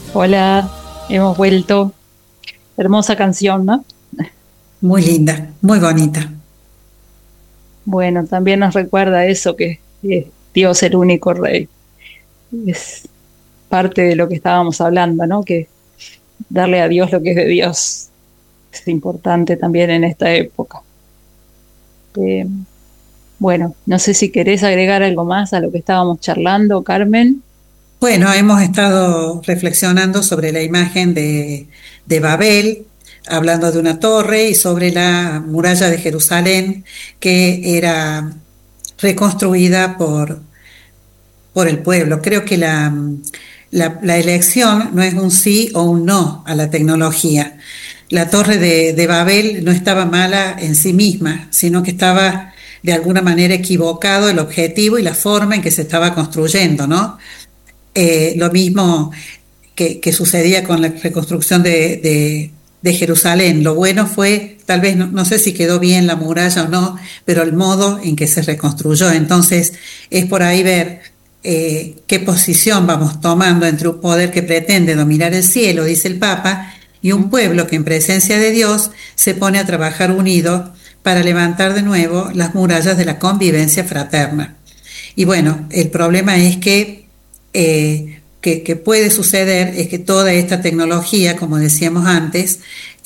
Hola, hemos vuelto. Hermosa canción, ¿no? Muy linda, muy bonita. Bueno, también nos recuerda eso, que es Dios el único rey. Es parte de lo que estábamos hablando, ¿no? Que darle a Dios lo que es de Dios es importante también en esta época. Eh, bueno, no sé si querés agregar algo más a lo que estábamos charlando, Carmen. Bueno, hemos estado reflexionando sobre la imagen de Babel, hablando de una torre y sobre la muralla de Jerusalén que era reconstruida por el pueblo. Creo que la elección no es un sí o un no a la tecnología. La torre de Babel no estaba mala en sí misma, sino que estaba de alguna manera equivocado el objetivo y la forma en que se estaba construyendo, ¿no? Lo mismo que sucedía con la reconstrucción de Jerusalén. Lo bueno fue, tal vez, no sé si quedó bien la muralla o no, pero el modo en que se reconstruyó. Entonces, es por ahí ver qué posición vamos tomando entre un poder que pretende dominar el cielo, dice el Papa, y un pueblo que en presencia de Dios se pone a trabajar unido para levantar de nuevo las murallas de la convivencia fraterna. Y bueno, el problema es que puede suceder es que toda esta tecnología, como decíamos antes,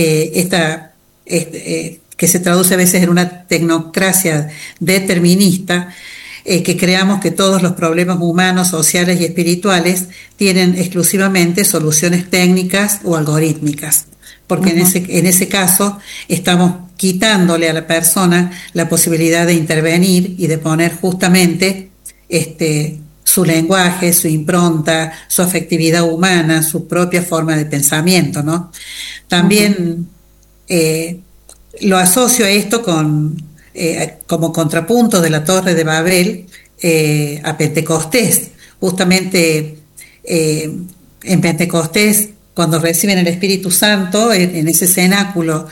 que se traduce a veces en una tecnocracia determinista, que creamos que todos los problemas humanos, sociales y espirituales tienen exclusivamente soluciones técnicas o algorítmicas, porque Ujú. en ese caso estamos quitándole a la persona la posibilidad de intervenir y de poner justamente su lenguaje, su impronta, su afectividad humana, su propia forma de pensamiento, ¿no? Ujú. También eh, lo asocio a esto como contrapunto de la Torre de Babel a Pentecostés. Justamente en Pentecostés, cuando reciben el Espíritu Santo, en ese cenáculo,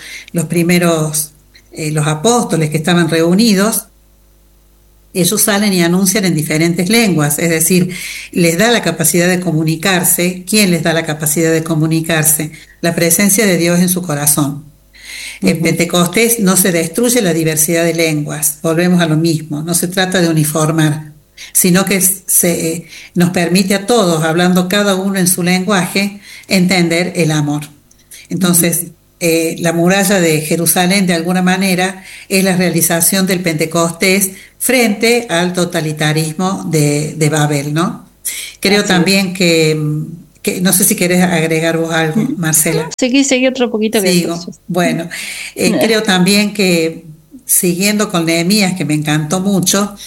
los apóstoles que estaban reunidos, ellos salen y anuncian en diferentes lenguas, es decir, les da la capacidad de comunicarse. ¿Quién les da la capacidad de comunicarse? La presencia de Dios en su corazón. En Ujú. Pentecostés no se destruye la diversidad de lenguas, volvemos a lo mismo, no se trata de uniformar, sino que nos permite a todos, hablando cada uno en su lenguaje, entender el amor. Ujú. Entonces, la muralla de Jerusalén, de alguna manera, es la realización del Pentecostés frente al totalitarismo de Babel, ¿no? Creo Así es. también que, no sé si querés agregar vos algo, No, Marcela. seguí otro poquito que Sigo. después. Bueno, creo también que siguiendo con Nehemías, que me encantó mucho,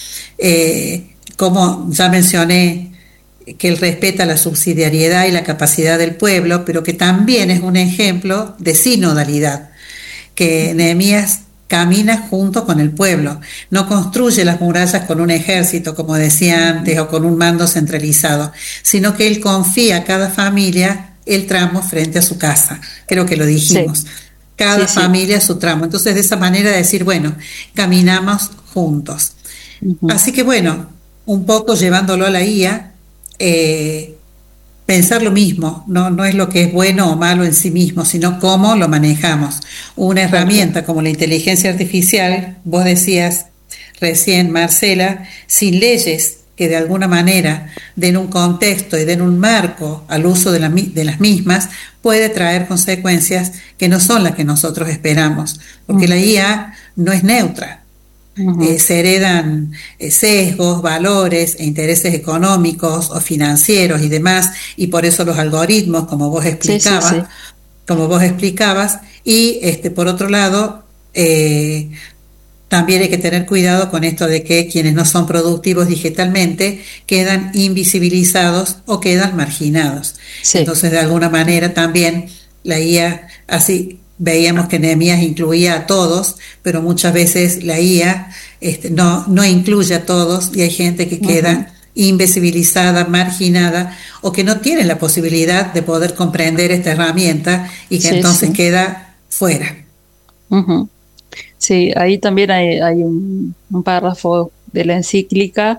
como ya mencioné, que él respeta la subsidiariedad y la capacidad del pueblo, pero que también es un ejemplo de sinodalidad, que Ujú. Nehemías camina junto con el pueblo, no construye las murallas con un ejército, como decía Ujú. antes, o con un mando centralizado, sino que él confía a cada familia el tramo frente a su casa. Creo que lo Sí, dijimos. sí, Cada sí. familia su tramo. Entonces, de esa manera decir, bueno, caminamos juntos. Ujú. Así que bueno, un poco llevándolo a la IA, eh, pensar lo mismo, no es lo que es bueno o malo en sí mismo, sino cómo lo manejamos. Una Tal cual. herramienta como la inteligencia artificial, vos decías recién, Marcela, sin leyes que de alguna manera den un contexto y den un marco al uso de las mismas, puede traer consecuencias que no son las que nosotros esperamos, porque la Ujú. IA no es neutra. Ujú. Se heredan sesgos, valores e intereses económicos o financieros y demás, y por eso los algoritmos, Sí, sí, sí. como vos explicabas, y por otro lado, también hay que tener cuidado con esto de que quienes no son productivos digitalmente quedan invisibilizados o quedan marginados. Sí. Entonces, de alguna manera también la IA, así veíamos que Nehemías incluía a todos, pero muchas veces la IA no incluye a todos y hay gente que Ujú. queda invisibilizada, marginada o que no tiene la posibilidad de poder comprender esta herramienta y que Sí, entonces sí. queda fuera. Ujú. Sí, ahí también hay un párrafo de la encíclica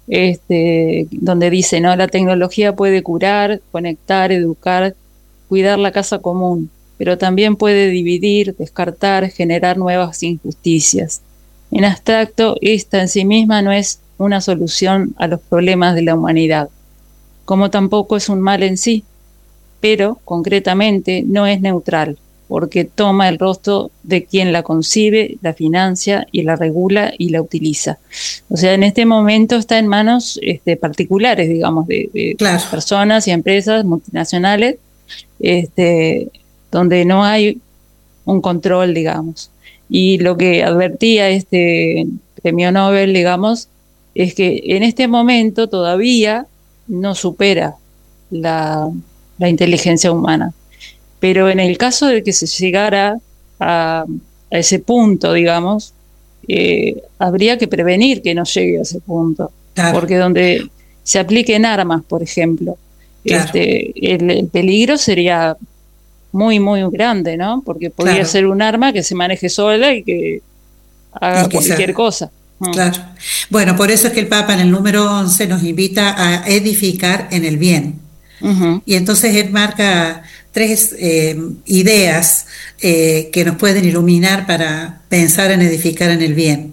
donde dice, ¿no? La tecnología puede curar, conectar, educar, cuidar la casa común, pero también puede dividir, descartar, generar nuevas injusticias. En abstracto, esta en sí misma no es una solución a los problemas de la humanidad, como tampoco es un mal en sí, pero concretamente no es neutral, porque toma el rostro de quien la concibe, la financia y la regula y la utiliza. O sea, en este momento está en manos particulares, digamos, de Claro, personas y empresas multinacionales, este, donde no hay un control, digamos. Y lo que advertía este premio Nobel, digamos, es que en este momento todavía no supera la, la inteligencia humana. Pero en el caso de que se llegara a ese punto, digamos, habría que prevenir que no llegue a ese punto. claro, Porque donde se apliquen armas, por ejemplo, claro, el peligro sería muy, muy grande, ¿no? Porque podría claro. ser un arma que se maneje sola y que Y haga que cualquier sea, cosa. Mm. claro. Bueno, por eso es que el Papa en el número 11 nos invita a edificar en el bien. Ujú, Y entonces él marca tres ideas que nos pueden iluminar para pensar en edificar en el bien,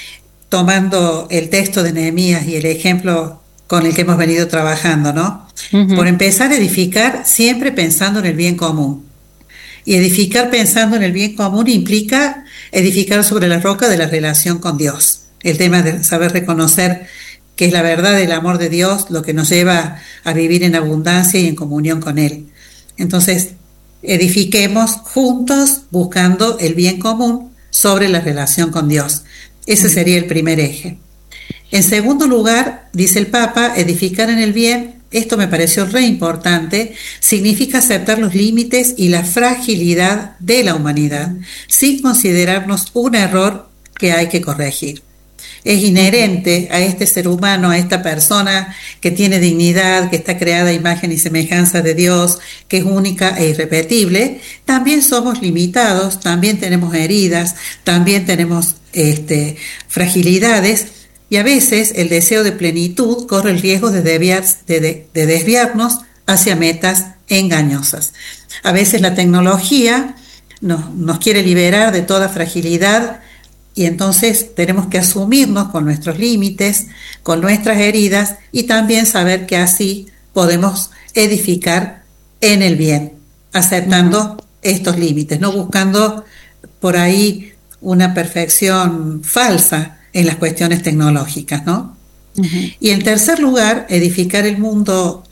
tomando el texto de Nehemías y el ejemplo con el que hemos venido trabajando, ¿no? Por ujú, empezar, edificar siempre pensando en el bien común. Y edificar pensando en el bien común implica edificar sobre la roca de la relación con Dios. El tema de saber reconocer que es la verdad del amor de Dios lo que nos lleva a vivir en abundancia y en comunión con Él. Entonces, edifiquemos juntos buscando el bien común sobre la relación con Dios. Ese ujú, sería el primer eje. En segundo lugar, dice el Papa, edificar en el bien, esto me pareció re importante, significa aceptar los límites y la fragilidad de la humanidad, sin considerarnos un error que hay que corregir. Es ujú, inherente a este ser humano, a esta persona que tiene dignidad, que está creada a imagen y semejanza de Dios, que es única e irrepetible. También somos limitados, también tenemos heridas, también tenemos fragilidades, y a veces el deseo de plenitud corre el riesgo de desviarnos hacia metas engañosas. A veces la tecnología nos quiere liberar de toda fragilidad, y entonces tenemos que asumirnos con nuestros límites, con nuestras heridas, y también saber que así podemos edificar en el bien, ujú, aceptando estos límites, no buscando por ahí una perfección falsa en las cuestiones tecnológicas, ¿no? ujú, Y en tercer lugar, edificar el mundo,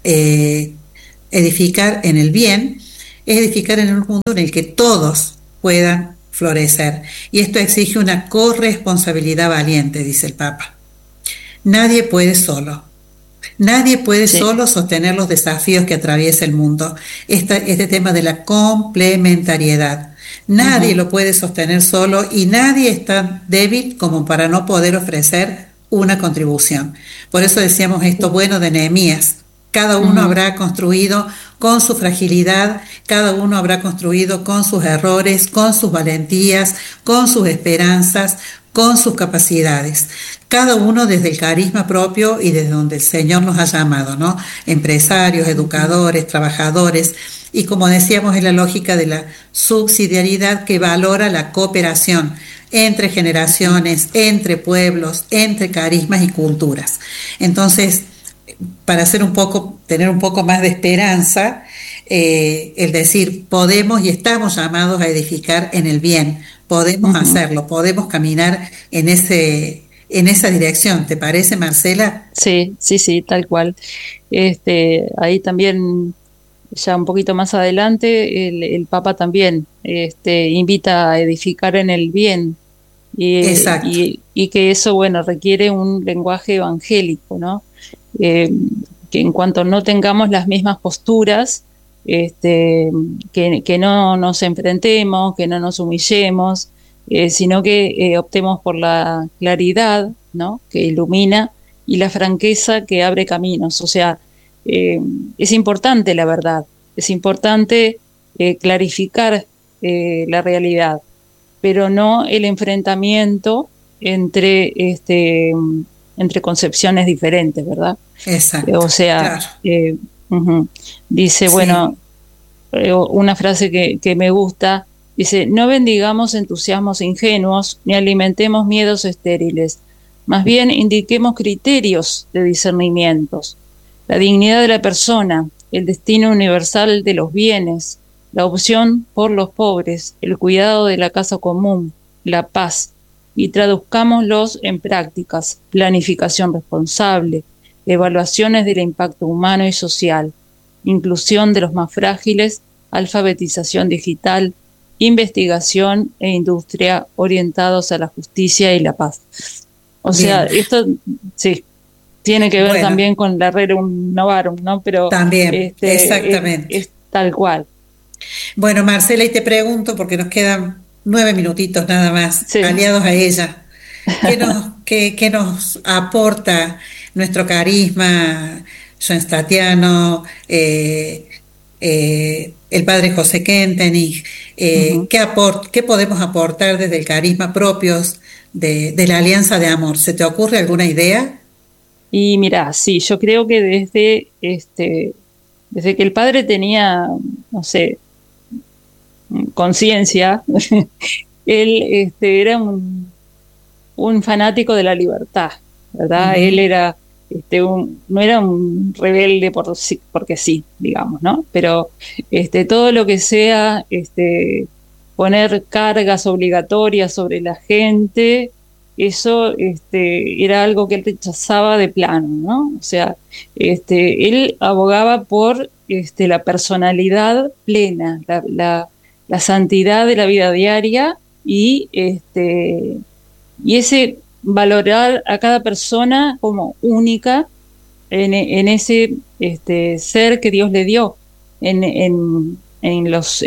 edificar en el bien, es edificar en un mundo en el que todos puedan florecer. Y esto exige una corresponsabilidad valiente, dice el Papa. Nadie puede solo. Nadie puede sí. solo sostener los desafíos que atraviesa el mundo. Este tema de la complementariedad. Nadie Ujú, lo puede sostener solo y nadie es tan débil como para no poder ofrecer una contribución. Por eso decíamos esto bueno de Nehemías. Cada uno ujú, habrá construido con su fragilidad, cada uno habrá construido con sus errores, con sus valentías, con sus esperanzas, con sus capacidades. Cada uno desde el carisma propio y desde donde el Señor nos ha llamado, ¿no? Empresarios, ujú, educadores, trabajadores. Y como decíamos, es la lógica de la subsidiariedad que valora la cooperación entre ujú. generaciones, entre pueblos, entre carismas y culturas. Entonces, para hacer un poco, tener un poco más de esperanza, el decir, podemos y estamos llamados a edificar en el bien, podemos Ujú. hacerlo, podemos caminar en esa dirección. ¿Te parece, Marcela? Sí, sí, sí, tal cual. Ahí también, ya un poquito más adelante, el Papa también invita a edificar en el bien Exacto. y que eso, bueno, requiere un lenguaje evangélico, ¿no? Eh, que en cuanto no tengamos las mismas posturas, que no nos enfrentemos, que no nos humillemos, sino que optemos por la claridad, ¿no? Que ilumina y la franqueza que abre caminos. O sea, eh, es importante la verdad, es importante clarificar la realidad, pero no el enfrentamiento entre entre concepciones diferentes, ¿verdad? O Exacto, sea, claro, ujú. Dice, sí, bueno, una frase que me gusta, dice, no bendigamos entusiasmos ingenuos ni alimentemos miedos estériles, más bien indiquemos criterios de discernimientos, la dignidad de la persona, el destino universal de los bienes, la opción por los pobres, el cuidado de la casa común, la paz, y traduzcámoslos en prácticas, planificación responsable, evaluaciones del impacto humano y social, inclusión de los más frágiles, alfabetización digital, investigación e industria orientados a la justicia y la paz. O sea, bien. esto sí tiene que ver Bueno, también con la Rerum Novarum, ¿no? Pero también, exactamente. es tal cual. Bueno, Marcela, y te pregunto, porque nos quedan 9 minutitos nada más, Sí. aliados a ella, qué nos aporta nuestro carisma schoenstattiano, el padre José Kentenich? Ujú. ¿Qué podemos aportar desde el carisma propios de la Alianza de Amor? ¿Se te ocurre alguna idea? Y mira, sí, yo creo que desde que el padre tenía, no sé, conciencia, él era un fanático de la libertad, ¿verdad? Él Ujú. era no era un rebelde porque sí, digamos, ¿no? Pero todo lo que sea poner cargas obligatorias sobre la gente, eso era algo que él rechazaba de plano, ¿no? O sea, él abogaba por la personalidad plena, la santidad de la vida diaria y ese valorar a cada persona como única en ese ser que Dios le dio, en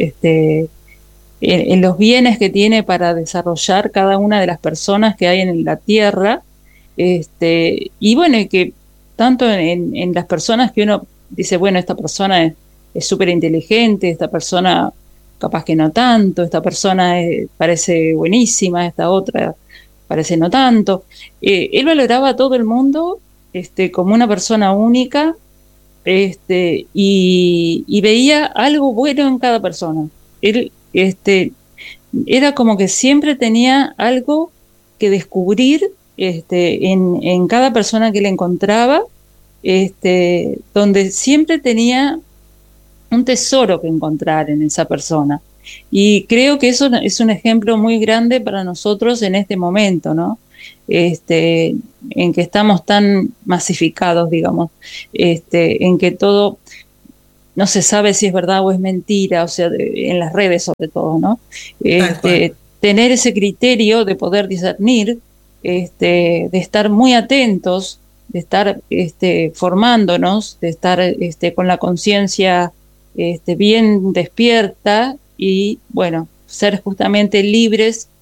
en los bienes que tiene para desarrollar cada una de las personas que hay en la tierra, y bueno, y que tanto en las personas que uno dice, bueno, esta persona es súper inteligente, esta persona capaz que no tanto, esta persona parece buenísima, esta otra parece no tanto. Él valoraba a todo el mundo como una persona única y veía algo bueno en cada persona. Él era como que siempre tenía algo que descubrir en cada persona que le encontraba, donde siempre tenía un tesoro que encontrar en esa persona. Y creo que eso es un ejemplo muy grande para nosotros en este momento, ¿no? En que estamos tan masificados, digamos, en que todo no se sabe si es verdad o es mentira, o sea, en las redes sobre todo, ¿no? Tal cual. Tener ese criterio de poder discernir, de estar muy atentos, de estar formándonos, de estar con la conciencia bien despierta y, bueno, ser justamente libres